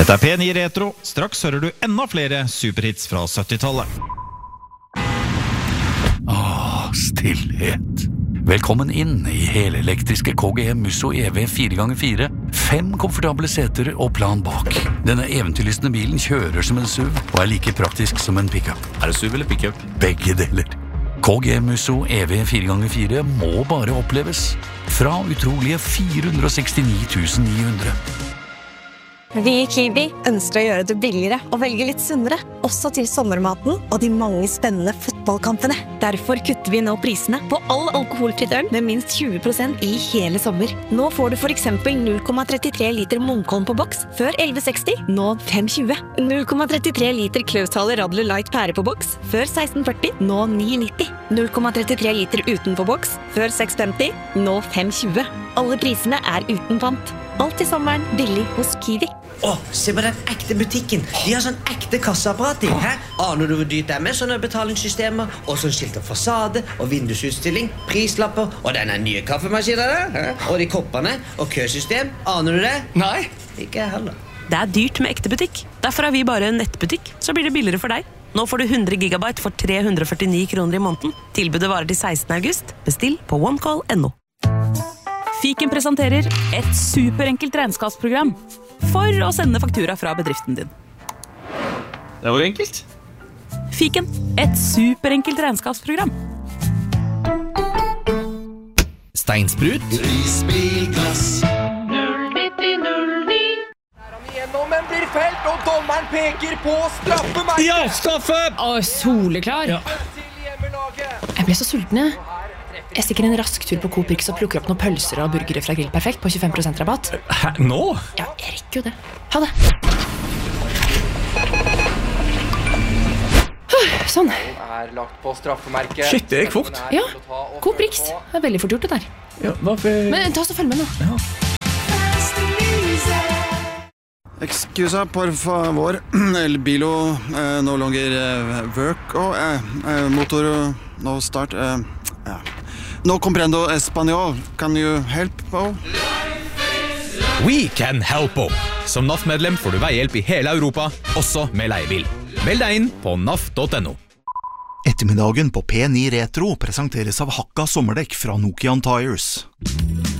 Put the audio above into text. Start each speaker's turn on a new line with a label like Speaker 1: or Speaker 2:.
Speaker 1: Dette P9 Retro. Straks hører du enda flere superhits fra 70-tallet.
Speaker 2: Stillhet. Velkommen inn i helelektriske KGM Musso EV 4x4. 5 komfortable seter og plan bak. Denne eventyrlystne bilen kjører som en SUV og like praktisk som en pickup.
Speaker 1: Det SUV eller pickup?
Speaker 2: Begge deler. KGM Musso EV 4x4 må bare oppleves. Fra utrolige 469 900.
Speaker 3: Vi i Kiwi ønsker å gjøre det billigere og velge litt sunnere, også til sommermaten og de mange spennende fotballkampene. Derfor kutter vi nå prisene på all alkoholfritt øl med minst 20% i hele sommer. Nå får du for eksempel 0,33 liter Munkholm på boks før 11,60, nå 5,20. 0,33 liter Klausthaler Radler Light pære på boks før 16,40, nå 9,90. 0,33 liter uten på boks før 6,50, nå 5,20. Alle prisene uten pant. Alt i sommeren billig hos Kiwi.
Speaker 4: Se på den ekte butikken. De har sånn ekte kasseapparat i. Aner du hvor dyrt det med sånne betalingssystemer, og sånn skilt og fasade, og vindusutstilling, prislapper, og denne nye kaffemaskinen der, og de koppene, og køsystem. Aner du det?
Speaker 5: Nei.
Speaker 4: Ikke jeg heller.
Speaker 6: Det dyrt med ekte butikk. Derfor har vi bare en nettbutikk, så blir det billigere for deg. Nå får du 100 gigabyte for 349 kroner i måneden. Tilbudet varer til 16. august. Bestill på onecall.no. Fiken presenterer et superenkelt regnskapsprogram for å sende faktura fra bedriften din.
Speaker 5: Det var enkelt.
Speaker 6: Fiken, et superenkelt regnskapsprogram.
Speaker 1: Steinsprut.
Speaker 7: Isbilglass.
Speaker 8: 09009.
Speaker 7: Men blir felt, og dommeren peker på straffemerket.
Speaker 5: Ja, straffe!
Speaker 8: Soleklar.
Speaker 5: Ja.
Speaker 8: Jeg ble så sulten, jeg. Jeg stikker en rask tur på Coop Rix og plukker opp noen pølser og burgere fra Grill Perfekt på 25% rabatt.
Speaker 5: Hæ, nå?
Speaker 8: Ja, jeg rekker jo det. Ha det. Sånn.
Speaker 7: Lagt på straffemerket.
Speaker 5: Shit, det gikk fort.
Speaker 8: Ja, Coop Rix. Det veldig fort gjort det der.
Speaker 5: Ja, hvorfor?
Speaker 8: Men ta oss og følg med nå.
Speaker 5: Ja.
Speaker 9: Excusa, por favor. El bilo no longer work. Motor no start. No comprendo español. Can you help?
Speaker 1: We can help. Som NAF-medlem får du veihjelp i hele Europa, også med leiebil. Meld deg inn på naf.no.
Speaker 10: Ettermiddagen på P9 Retro presenteres av Hakka sommerdekk fra Nokian Tires.